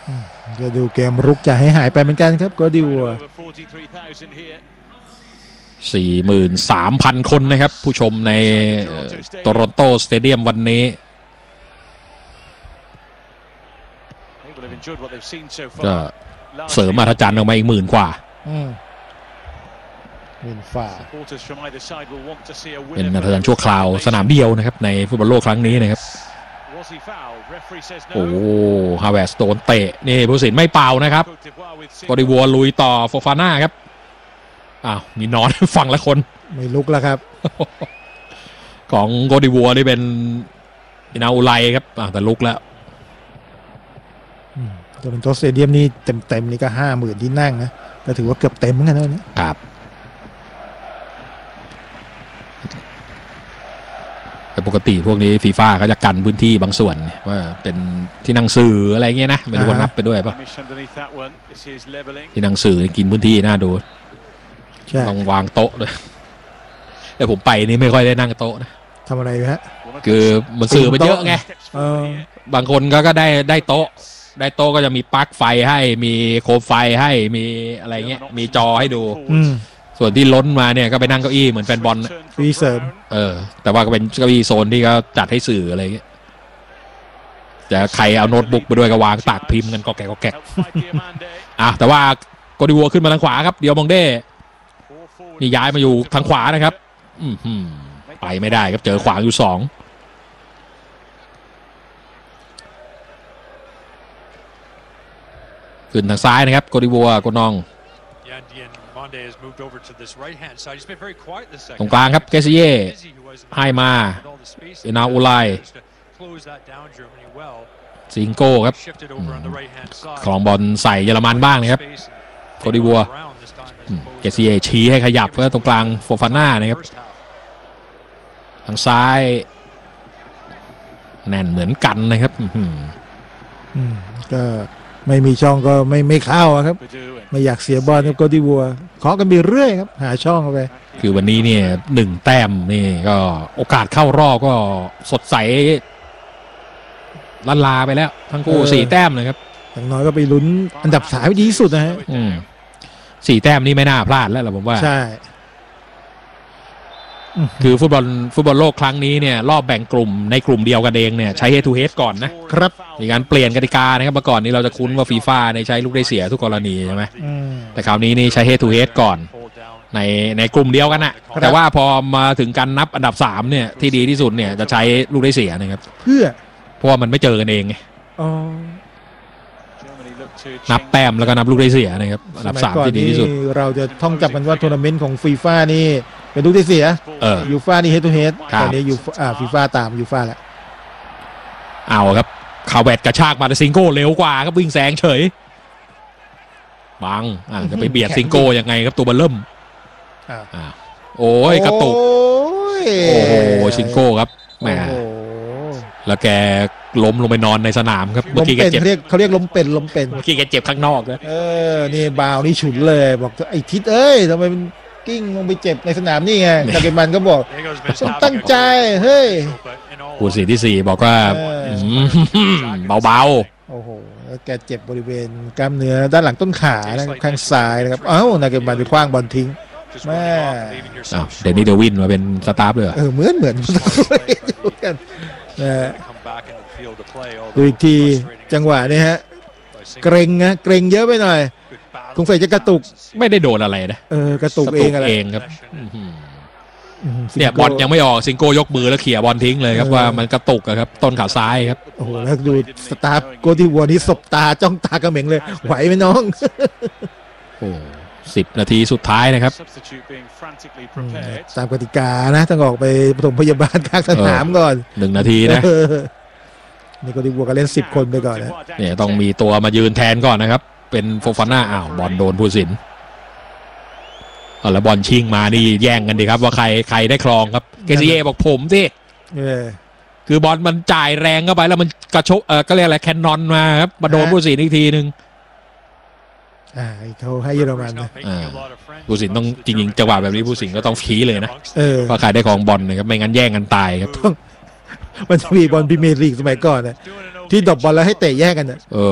จะดูเกมรุกจะให้หายไปเหมือนกันครับก็ดิว 43,000 คนนะครับผู้ชมในโตรอนโตสเตเดียมวันนี้ก็เสริมอัธจันทร์ออกมาอีก10,000 กว่าเป็นอัธจันทร์ชั่วคราวสนามเดียวนะครับในฟุตบอลโลกครั้งนี้นะครับโอ้ฮาเวร์สโดนเตะนี่ผู้ตัดสินไม่เป่านะครับโกดิวัวลุยต่อโฟฟาน่าครับมีนอนฝั่งละคนไม่ลุกแล้วครับของโกดิวัวนี่เป็นอินาอุไลครับแต่ลุกแล้วโตรอนโตสเตเดียมนี่เต็มนี่ก็50,000ที่นั่งนะก็ถือว่าเกือบเต็มเหมือนกันนะครับแต่ปกติพวกนี้ฟีฟ่าเขาจะกันพื้นที่บางส่วนว่าเป็นที่นั่งสื่ออะไรเงี้ยนะไม่รู้ว่านับไปด้วยป่ะที่นั่งสื่อกินพื้นที่น่าดูต้องวางโต๊ะด้วยแต่ผมไปนี่ไม่ค่อยได้นั่งโต๊ะนะทำอะไรฮะคือมันสื่อมันเยอะไงบางคนก็ได้โต๊ะก็จะมีปลั๊กไฟให้มีโคมไฟให้มีอะไรเงี้ยมีจอให้ดูส่วนที่ล้นมาเนี่ยก็ไปนั่งเก้าอี้เหมือนแฟนบอลวีเสริมแต่ว่าก็เป็นเก้าอี้โซนที่เขาจัดให้สื่ออะไรเงี้ยจะใครเอาโน้ตบุ๊กไปด้วยก็วางตากพิมพ์กันก็แกะแต่ว่าโกดิวัวขึ้นมาทางขวาครับเดียวมองเด้นี่ย้ายมาอยู่ทางขวานะครับไปไม่ได้ครับเจอขวางอยู่2ขึ้นทางซ้ายนะครับโกดิวัวโกนองตรงกลางครับเกซิเย่ให้มาเอนาอุไลซิงโก้ครับคลองบอลใส่เยอรมันบ้างนะครับโกดิวัวเกซิเย่ชี้ให้ขยับเพื่อตรงกลางโฟฟาน่านะครับทางซ้ายแน่นเหมือนกันนะครับก็ไม่มีช่องก็ไม่เข้าครับไม่อยากเสียบอลครับโกดิวัวเคาะกันไปเรื่อยครับหาช่องเข้าไปคือวันนี้เนี่ย1 แต้มนี่ก็โอกาสเข้ารอบก็สดใสลันลาไปแล้วทั้งคู่4 แต้มเลยครับอย่างน้อยก็ไปลุ้นอันดับ3ดีที่สุดนะฮะ 4 แต้มนี่ไม่น่าพลาดแล้วผมว่าใช่คือฟุตบอลโลกครั้งนี้เนี่ยรอบแบ่งกลุ่มในกลุ่มเดียวกันเองเนี่ยใช้ head to head ก่อนนะครับมีการเปลี่ยนกติกานะครับเมื่อก่อนนี้เราจะคุ้นว่าฟีฟ่าในใช้ลูกได้เสียทุกกรณีใช่ไหมแต่คราวนี้นี่ใช้ head to head ก่อนในกลุ่มเดียวกันนะแต่ว่าพอมาถึงการนับอันดับ3เนี่ยที่ดีที่สุดเนี่ยจะใช้ลูกได้เสียนะครับเพราะว่ามันไม่เจอกันเองไงนับแต้มแล้วก็นับลูกได้เสียนะครับอันดับ3ที่ดีที่สุดเราจะท่องจำกันว่าทัวร์นาเมนต์ของฟีฟ่านี่เป็นลูกได้เสียยูฟ่านี่เฮดทูเฮดตอนนี้ฟีฟ่าตามยูฟ่าแล้วเอาครับคาเวตกระชากมาแต่ซิงโก้เร็วกว่าครับวิ่งแซงเฉยบังจะไปเบียดซิงโก้ยังไงครับตัวเบลเริ่มโอ้ยกระตุกโอ้โหซิงโก้ครับแหมแล้วแกล้มลงไปนอนในสนามครับเมื่อกี้แกเจ็บเขาเรียกล้มเป็นเมื่อกี้แกเจ็บข้างนอกนะนี่บาวนี่ฉุนเลยบอกไอ้ทิศเอ้ยทำไมมันกิ้งลงไปเจ็บในสนามนี่ไงนาเกมันก็บอกต้องตั้งใจเฮ้ยผู้สีที่4บอกว่าเบาๆโอ้โหแกเจ็บบริเวณกล้ามเนื้อด้านหลังต้นขานะครับข้างซ้ายนะครับนาเกมันไปคว้างบอลทิ้งแม่เดนนี่เดวินมาเป็นสตาฟเลยเหมือนกันดูอีกทีจังหวะนี้ฮะเกรงเยอะไปหน่อยคงใส่จะกระตุกไม่ได้โดนอะไรนะกระตุกเองครับเนี่ยบอลยังไม่ออกซิงโก้ยกมือแล้วเขี่ยบอลทิ้งเลยครับว่ามันกระตุกครับต้นขาซ้ายครับโอ้โหแล้วดูสตาร์โกดิวัวนี้สบตาจ้องตากระเหม่งเลยไหวไหมน้องโอ้10 นาทีสุดท้ายนะครับตามกติกานะต้องออกไปปฐมพยาบาลกลางสนามก่อน 1 นาทีนะนี่โกดิวัวก็เล่น10 คนไปก่อนนะเนี่ยต้องมีตัวมายืนแทนก่อนนะครับเป็นโฟฟาน่าบอลโดนผู้สินแล้วบอลชิงมานี่แย่งกันดีครับว่าใครได้ครองครับเกซิเย่บอกผมสิคือบอลมันจ่ายแรงเข้าไปแล้วมันกระชกก็เรียกอะไรแคนนอนมาครับมาโดนผู้สินอีกทีนึงเขาให้เยอรมันนะผู้สินต้องจริงๆจังหวะแบบนี้ผู้สินก็ต้องชี้เลยนะเพราะใครได้ครองบอลนะครับไม่งั้นแย่งกันตายครับมันจะมีบอลพรีเมียร์ลีกสมัยก่อนนะที่ดรอปบอลแล้วให้เตะแย่งกันนะ